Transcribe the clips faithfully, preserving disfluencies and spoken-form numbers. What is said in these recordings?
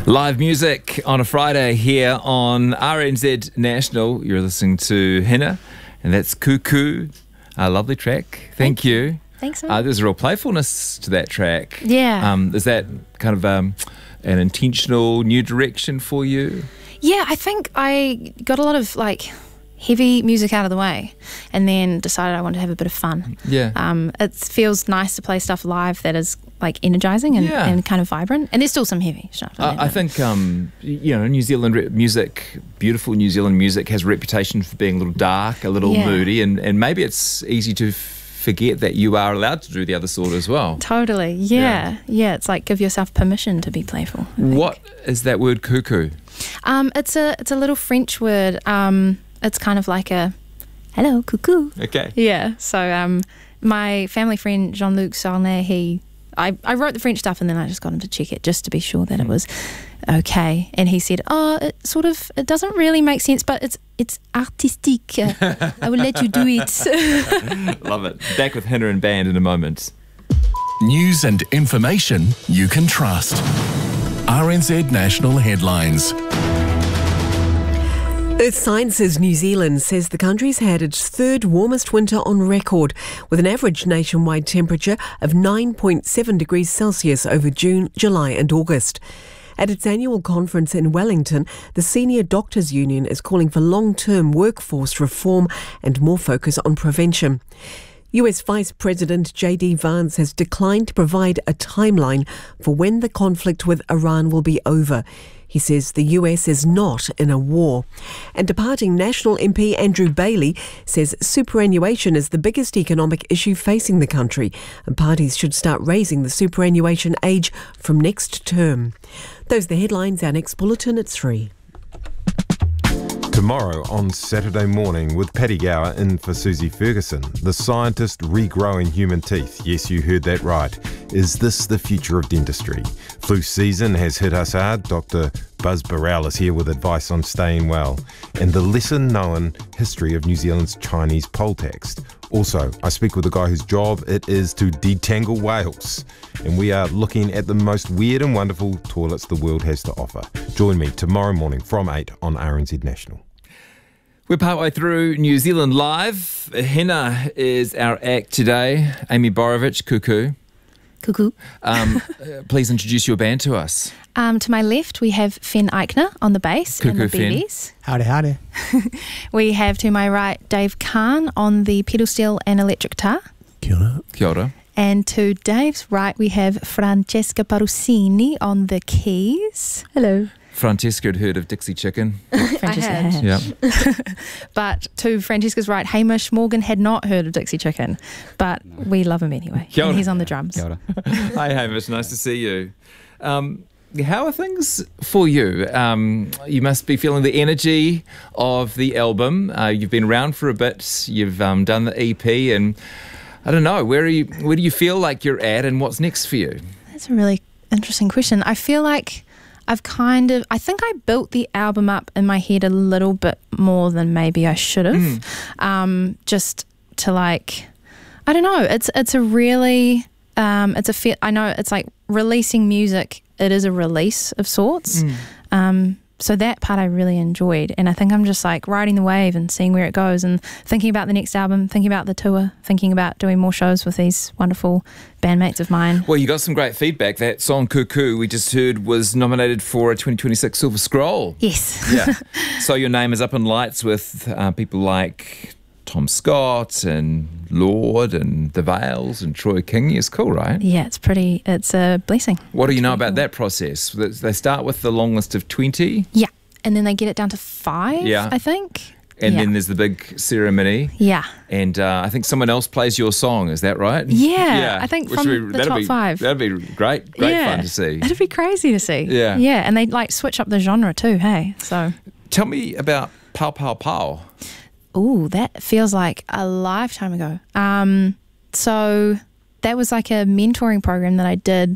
Live music on a Friday here on R N Z National. You're listening to Hina, and that's Cuckoo, a lovely track. Thank, Thank you. you. Thanks, man. Uh, there's a real playfulness to that track. Yeah. Um, is that kind of um, an intentional new direction for you? Yeah, I think I got a lot of like heavy music out of the way and then decided I wanted to have a bit of fun. Yeah. Um, it feels nice to play stuff live that is like energizing and, Yeah. and kind of vibrant. And there's still some heavy stuff. in I, there, I but- think, um, you know, New Zealand re- music, beautiful New Zealand music has a reputation for being a little dark, a little Yeah. moody, and, and maybe it's easy to f- forget that you are allowed to do the other sort as well. Totally, yeah. yeah. It's like give yourself permission to be playful. I think. What is that word, cuckoo? Um, it's a it's a little French word. Um, it's kind of like a hello, cuckoo. Okay. Yeah. So um, my family friend Jean-Luc Sarnet, he I, I wrote the French stuff and then I just got him to check it just to be sure that it was okay. And he said, "Oh, it sort of it doesn't really make sense, but it's it's artistique. Uh, I will let you do it." Love it. Back with Hina and Band in a moment. News and information you can trust. R N Z National Headlines. Earth Sciences New Zealand says the country's had its third warmest winter on record, with an average nationwide temperature of nine point seven degrees Celsius over June, July and August. At its annual conference in Wellington, the Senior Doctors Union is calling for long-term workforce reform and more focus on prevention. U S Vice President J D Vance has declined to provide a timeline for when the conflict with Iran will be over. He says the U S is not in a war. And departing National M P Andrew Bailey says superannuation is the biggest economic issue facing the country, and parties should start raising the superannuation age from next term. Those are the headlines. Our next bulletin at three. Tomorrow on Saturday morning with Paddy Gower in for Susie Ferguson, the scientist regrowing human teeth. Yes, you heard that right. Is this the future of dentistry? Flu season has hit us hard. Doctor Buzz Burrell is here with advice on staying well and the lesser-known history of New Zealand's Chinese poll tax. Also, I speak with a guy whose job it is to detangle whales, and we are looking at the most weird and wonderful toilets the world has to offer. Join me tomorrow morning from eight on R N Z National. We're partway through New Zealand Live. Hina is our act today. Amy Borovich, Cuckoo. Cuckoo. Um, uh, please introduce your band to us. Um, to my left, we have Fen Eichner on the bass and Cuckoo the Fen. beaties. Howdy, howdy. We have to my right Dave Kahn on the pedal steel and electric guitar. Kia ora. Kia ora. And to Dave's right, we have Francesca Parusini on the keys. Hello. Francesca had heard of Dixie Chicken. Francesca had. had. Yeah. But to Francesca's right, Hamish Morgan had not heard of Dixie Chicken, but we love him anyway. Kia ora. And he's on the drums. Kia ora. Hi, Hamish. Nice to see you. Um, how are things for you? Um, you must be feeling the energy of the album. Uh, you've been around for a bit. You've um, done the E P, and I don't know, where are you? Where do you feel like you're at, and what's next for you? That's a really interesting question. I feel like I've kind of, I think I built the album up in my head a little bit more than maybe I should have. Mm. Um, just to like, I don't know, it's it's a really, um, it's a, fe- I know it's like releasing music, it is a release of sorts. Mm. Um, so that part I really enjoyed, and I think I'm just like riding the wave and seeing where it goes and thinking about the next album, thinking about the tour, thinking about doing more shows with these wonderful bandmates of mine. Well, you got some great feedback. That song Cuckoo we just heard was nominated for a twenty twenty-six Silver Scroll. Yes. Yeah. So your name is up in lights with uh, people like Tom Scott and Lord and The Vales and Troy King. It's cool, right? Yeah, it's pretty, it's a blessing. What do you know Pretty about cool. that process? They start with the long list of twenty, Yeah. And then they get it down to five, Yeah. I think. and yeah. then there's the big ceremony. Yeah. And uh, I think someone else plays your song. Is that right? Yeah, I think Which from would be- the that'd top be, five. That'd be great, great Yeah. fun to see. It'd be crazy to see. Yeah. Yeah, and they like switch up the genre too, hey? So, Tell me about Pow Pow Pow. ooh, that feels like a lifetime ago. Um, so that was like a mentoring program that I did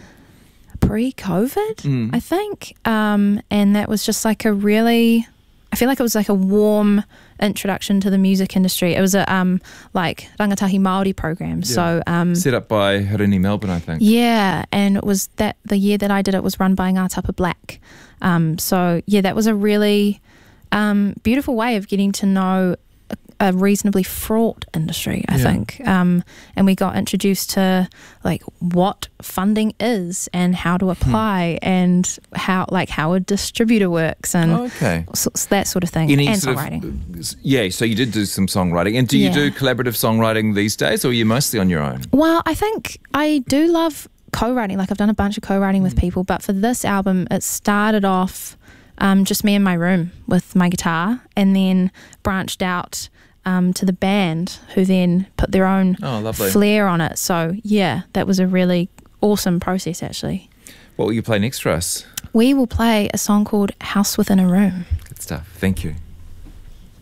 pre-COVID, Mm. I think. Um, and that was just like a really, I feel like it was like a warm introduction to the music industry. It was a um like rangatahi Māori program. Yeah. So um Set up by Harini Melbourne, I think. yeah, and it was that the year that I did it was run by Ngā Tapa Black. Um, so yeah, that was a really um, beautiful way of getting to know a, a reasonably fraught industry, I Yeah. think. Um, and we got introduced to like what funding is and how to apply and how like how a distributor works and Oh, okay. so, that sort of thing. Any and sort songwriting. of, yeah, so you did do some songwriting. And do you Yeah. do collaborative songwriting these days, or are you mostly on your own? Well, I think I do love co-writing. Like I've done a bunch of co-writing with people, but for this album, it started off um, just me in my room with my guitar, and then branched out um, to the band, who then put their own Oh, lovely. flair on it. So yeah, that was a really awesome process. Actually, What will you play next for us? we will play a song called "House Within a Room." Good stuff. Thank you.